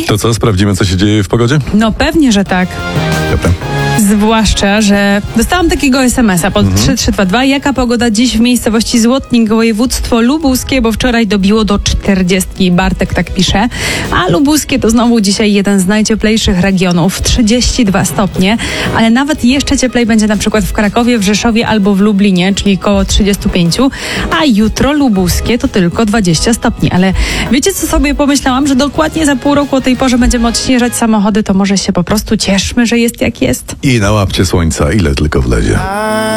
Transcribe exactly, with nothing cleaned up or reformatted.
To co, sprawdzimy, co się dzieje w pogodzie? No pewnie, że tak. Dobra. Zwłaszcza, że dostałam takiego es em es a pod mhm. trzy trzy dwa dwa. Jaka pogoda dziś w miejscowości Złotnik, województwo lubuskie, bo wczoraj dobiło do czterdziestki. Bartek tak pisze. A lubuskie to znowu dzisiaj jeden z najcieplejszych regionów. trzydzieści dwa stopnie, ale nawet jeszcze cieplej będzie na przykład w Krakowie, w Rzeszowie albo w Lublinie, czyli koło trzydzieści pięć. A jutro lubuskie to tylko dwadzieścia stopni. Ale wiecie, co sobie pomyślałam? Że dokładnie za pół roku o tej porze będziemy odśnieżać samochody, to może się po prostu cieszmy, że jest jak jest. I na łapcie słońca, ile tylko wlezie.